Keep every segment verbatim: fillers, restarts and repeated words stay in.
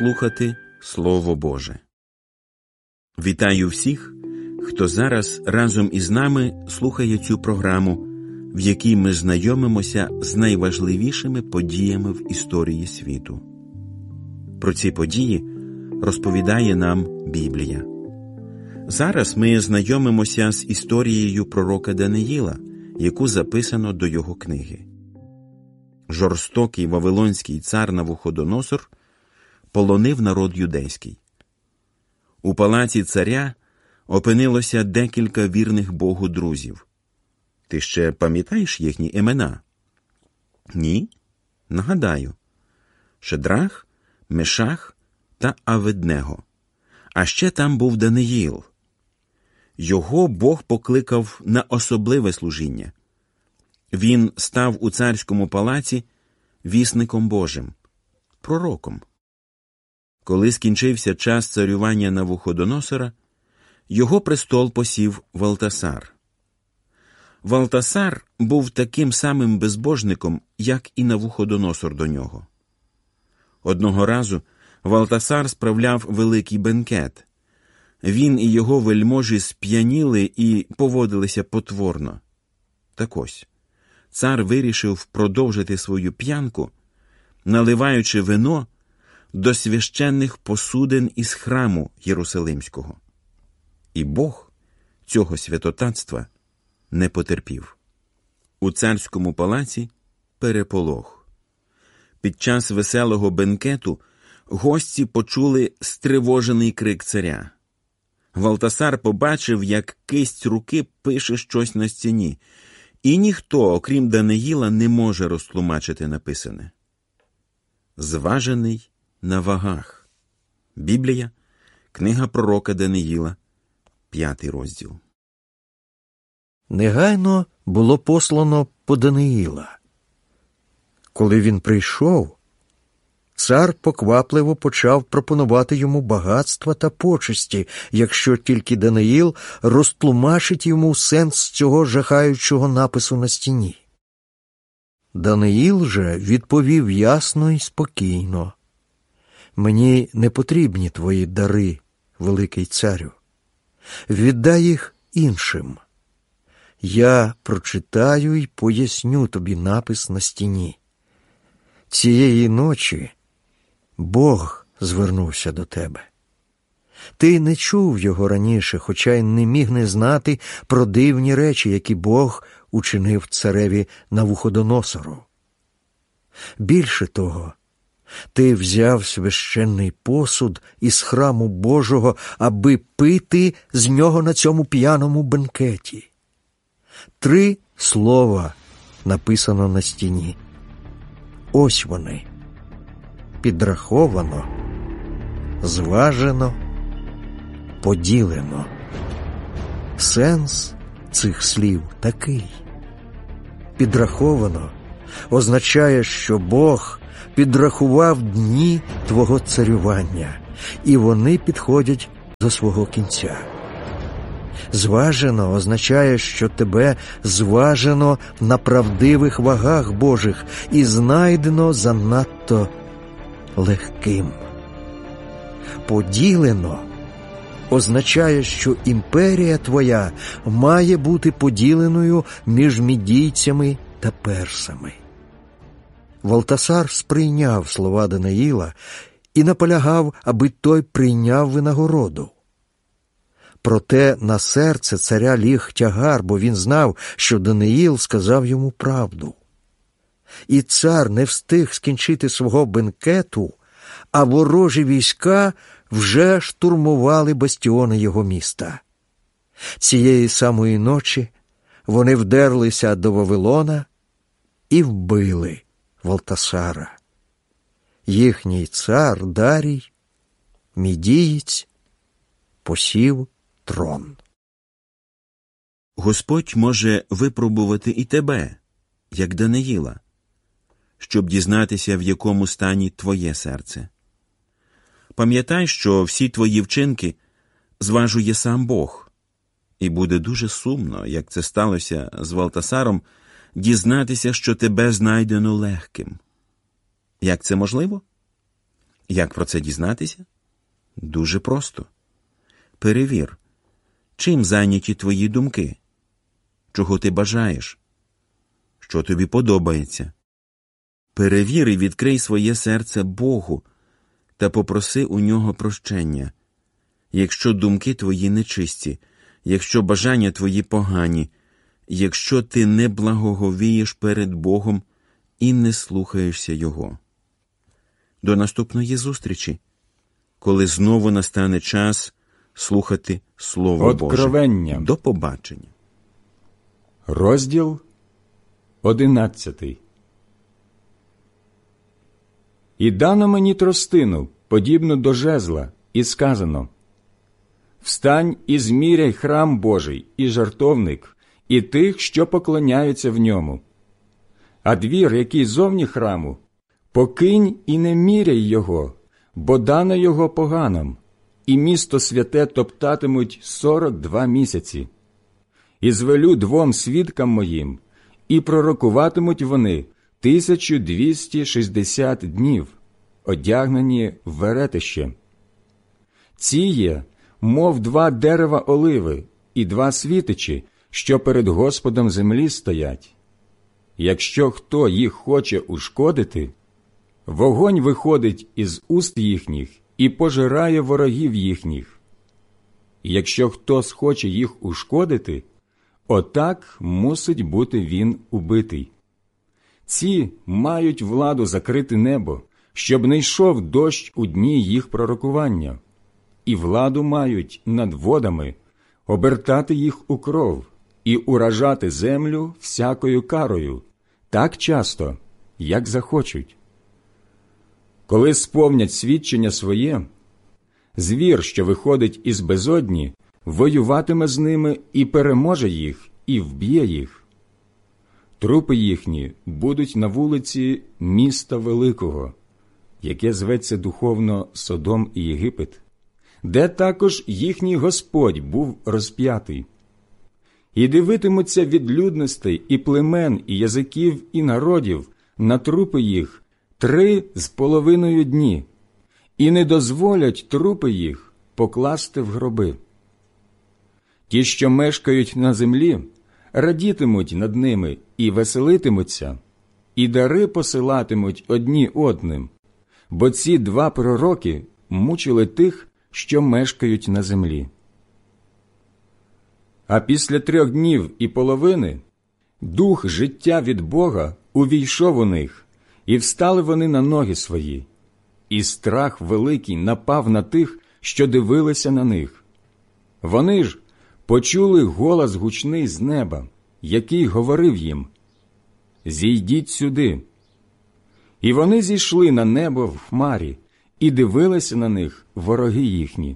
слухати Слово Боже. Вітаю всіх, хто зараз разом із нами слухає цю програму, в якій ми знайомимося з найважливішими подіями в історії світу. Про ці події розповідає нам Біблія. Зараз ми знайомимося з історією пророка Даниїла, яку записано до його книги. Жорстокий вавилонський цар Навуходоносор полонив народ юдейський. У палаці царя опинилося декілька вірних Богу друзів. Ти ще пам'ятаєш їхні імена? Ні? Нагадаю. Шедрах, Мешах та Аведнего. А ще там був Даниїл. Його Бог покликав на особливе служіння. Він став у царському палаці вісником Божим, пророком. Коли скінчився час царювання Навуходоносора, його престол посів Валтасар. Валтасар був таким самим безбожником, як і Навуходоносор до нього. Одного разу Валтасар справляв великий бенкет. Він і його вельможі сп'яніли і поводилися потворно. Так ось, цар вирішив продовжити свою п'янку, наливаючи вино до священних посудин із храму Єрусалимського. І Бог цього святотатства не потерпів. У царському палаці переполох. Під час веселого бенкету гості почули стривожений крик царя. Валтасар побачив, як кисть руки пише щось на стіні, і ніхто, окрім Даниїла, не може розтлумачити написане. Зважений на вагах. Біблія, книга пророка Даниїла, п'ятий розділ. Негайно було послано по Даниїла. Коли він прийшов, цар поквапливо почав пропонувати йому багатства та почесті, якщо тільки Даниїл розтлумачить йому сенс цього жахаючого напису на стіні. Даниїл же відповів ясно і спокійно: «Мені не потрібні твої дари, великий царю. Віддай їх іншим. Я прочитаю й поясню тобі напис на стіні. Цієї ночі Бог звернувся до тебе. Ти не чув його раніше, хоча й не міг не знати про дивні речі, які Бог учинив цареві Навуходоносору. Більше того, ти взяв священний посуд із храму Божого, аби пити з нього на цьому п'яному бенкеті. Три слова написано на стіні. Ось вони. Підраховано, зважено, поділено. Сенс цих слів такий. Підраховано означає, що Бог підрахував дні твого царювання, і вони підходять до свого кінця. Зважено означає, що тебе зважено на правдивих вагах Божих і знайдено занадто легким. Поділено означає, що імперія твоя має бути поділеною між мідійцями та персами. Валтасар сприйняв слова Даниїла і наполягав, аби той прийняв винагороду. Проте на серце царя ліг тягар, бо він знав, що Даниїл сказав йому правду. І цар не встиг скінчити свого бенкету, а ворожі війська вже штурмували бастіони його міста. Цієї самої ночі вони вдерлися до Вавилона і вбили Валтасара. Їхній цар Дарій, мідієць, посів трон. Господь може випробувати і тебе, як Даниїла, щоб дізнатися, в якому стані твоє серце. Пам'ятай, що всі твої вчинки зважує сам Бог, і буде дуже сумно, як це сталося з Валтасаром, дізнатися, що тебе знайдено легким. Як це можливо? Як про це дізнатися? Дуже просто. Перевір, чим зайняті твої думки, чого ти бажаєш, що тобі подобається. Перевір і відкрий своє серце Богу та попроси у нього прощення. Якщо думки твої нечисті, якщо бажання твої погані, якщо ти не благоговієш перед Богом і не слухаєшся Його. До наступної зустрічі, коли знову настане час слухати Слово Откровення. Боже. До побачення. Розділ одинадцятий. І дано мені тростину, подібну до жезла, і сказано: «Встань і зміряй храм Божий, і жертовник, і тих, що поклоняються в ньому. А двір, який зовні храму, покинь і не міряй його, бо дано його поганам, і місто святе топтатимуть сорок два місяці. І звелю двом свідкам моїм, і пророкуватимуть вони тисячу двісті шістдесят днів, одягнені в веретище. Ці є, мов два дерева оливи і два світичі, що перед Господом землі стоять. Якщо хто їх хоче ушкодити, вогонь виходить із уст їхніх і пожирає ворогів їхніх. І якщо хто схоче їх ушкодити, отак мусить бути він убитий. Ці мають владу закрити небо, щоб не йшов дощ у дні їх пророкування, і владу мають над водами обертати їх у кров і уражати землю всякою карою, так часто, як захочуть. Коли сповнять свідчення своє, звір, що виходить із безодні, воюватиме з ними і переможе їх, і вб'є їх. Трупи їхні будуть на вулиці міста Великого, яке зветься духовно Содом і Єгипет, де також їхній Господь був розп'ятий. І дивитимуться від людностей і племен, і язиків, і народів на трупи їх три з половиною дні, і не дозволять трупи їх покласти в гроби. Ті, що мешкають на землі, радітимуть над ними і веселитимуться, і дари посилатимуть одні одним, бо ці два пророки мучили тих, що мешкають на землі. А після трьох днів і половини дух життя від Бога увійшов у них, і встали вони на ноги свої, і страх великий напав на тих, що дивилися на них. Вони ж почули голос гучний з неба, який говорив їм: «Зійдіть сюди». І вони зійшли на небо в хмарі, і дивилися на них вороги їхні.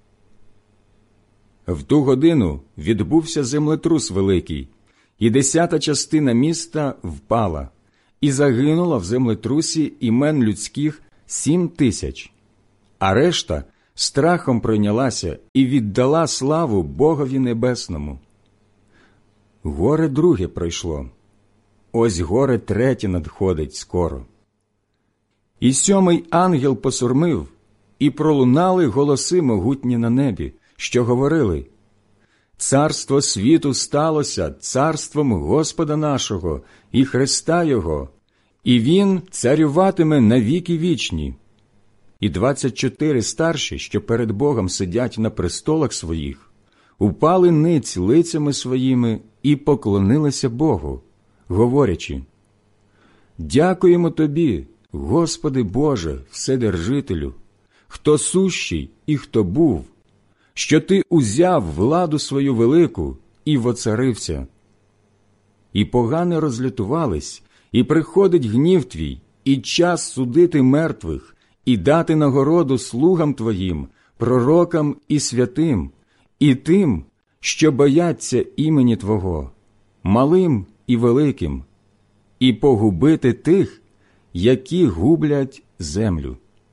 В ту годину відбувся землетрус великий, і десята частина міста впала, і загинуло в землетрусі імен людських сім тисяч, а решта страхом прийнялася і віддала славу Богові Небесному. Горе друге пройшло, ось горе третє надходить скоро. І сьомий ангел посурмив, і пролунали голоси могутні на небі, що говорили: «Царство світу сталося царством Господа нашого і Христа Його, і Він царюватиме на віки вічні». І двадцять чотири старші, що перед Богом сидять на престолах своїх, упали ниць лицями своїми і поклонилися Богу, говорячи: «Дякуємо Тобі, Господи Боже, Вседержителю, хто сущий і хто був, що Ти узяв владу свою велику і воцарився. І погани розлютувались, і приходить гнів Твій, і час судити мертвих, і дати нагороду слугам Твоїм, пророкам і святим, і тим, що бояться імені Твого, малим і великим, і погубити тих, які гублять землю».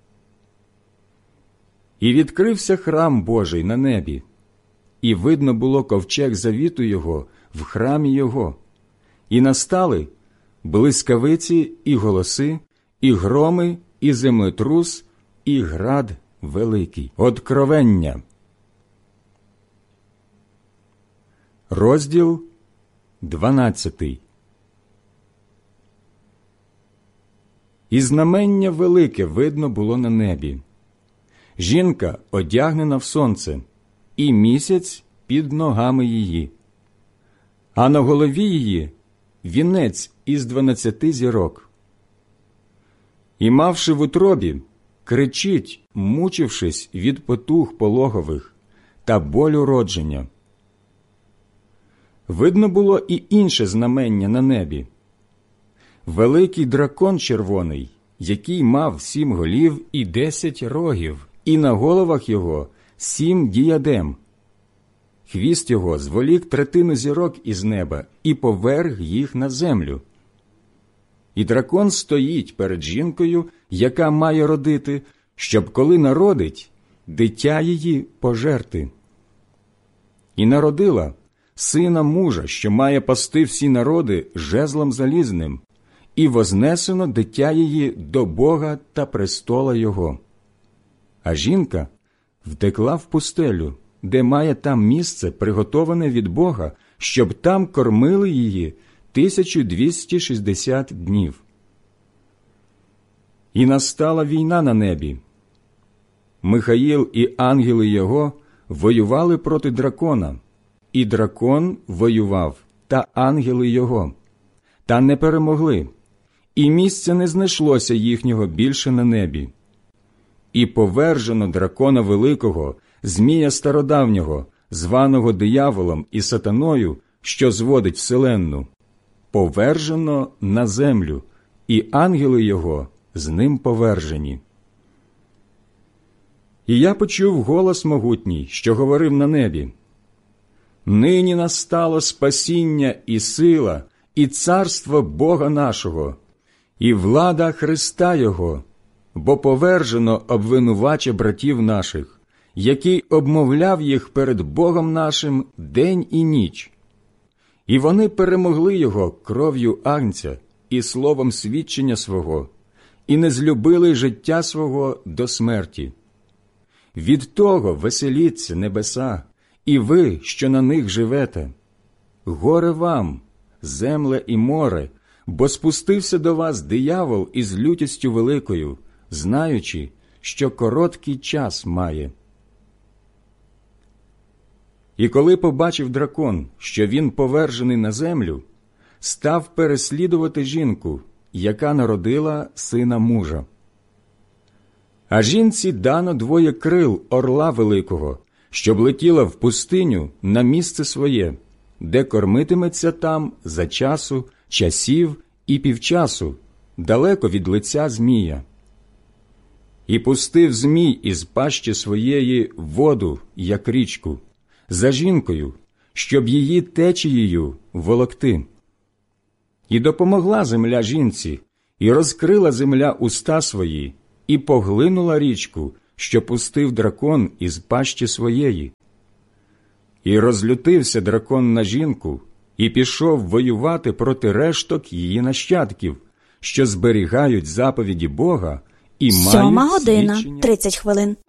І відкрився храм Божий на небі, і видно було ковчег завіту Його в храмі Його, і настали блискавиці і голоси, і громи, і землетрус, і град великий. Откровення. Розділ дванадцятий. І знамення велике видно було на небі. Жінка одягнена в сонце, і місяць під ногами її. А на голові її вінець із дванадцяти зірок. І, мавши в утробі, кричить, мучившись від потуг пологових та болю родження. Видно було і інше знамення на небі. Великий дракон червоний, який мав сім голів і десять рогів, і на головах його сім діадем. Хвіст його зволік третину зірок із неба і поверг їх на землю. І дракон стоїть перед жінкою, яка має родити, щоб, коли народить, дитя її пожерти. І народила сина мужа, що має пасти всі народи жезлом залізним, і вознесено дитя її до Бога та престола його. А жінка втекла в пустелю, де має там місце, приготоване від Бога, щоб там кормили її тисячу двісті шістдесят днів. І настала війна на небі. Михаїл і ангели його воювали проти дракона, і дракон воював, та ангели його, та не перемогли, і місця не знайшлося їхнього більше на небі. І повержено дракона великого, змія стародавнього, званого дияволом і сатаною, що зводить вселенну, повержено на землю, і ангели його з ним повержені. І я почув голос могутній, що говорив на небі: «Нині настало спасіння і сила, і царство Бога нашого, і влада Христа Його, бо повержено обвинувача братів наших, який обмовляв їх перед Богом нашим день і ніч. І вони перемогли його кров'ю агнця і словом свідчення свого, і не злюбили життя свого до смерті. Від того веселіться небеса, і ви, що на них живете. Горе вам, земле і море, бо спустився до вас диявол із лютістю великою, знаючи, що короткий час має». І коли побачив дракон, що він повержений на землю, став переслідувати жінку, яка народила сина мужа. А жінці дано двоє крил орла великого, щоб летіла в пустиню на місце своє, де кормитиметься там за часу, часів і півчасу, далеко від лиця змія. І пустив змій із пащі своєї воду, як річку, за жінкою, щоб її течією волокти. І допомогла земля жінці, і розкрила земля уста свої, і поглинула річку, що пустив дракон із пащі своєї. І розлютився дракон на жінку, і пішов воювати проти решток її нащадків, що зберігають заповіді Бога і мають Сьома година, свідчення. тридцять хвилин.